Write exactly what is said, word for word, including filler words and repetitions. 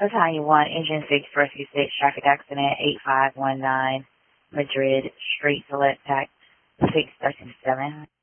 Battalion one, Engine six, Rescue six, traffic accident eight five one nine, Madrid Street, select tax six thirty-seven.